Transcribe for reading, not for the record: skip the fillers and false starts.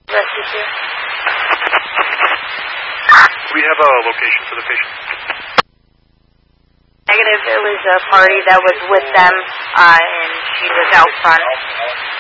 Rescue 2. We have a location for the patient. Negative, it was a party that was with them, and she was out front.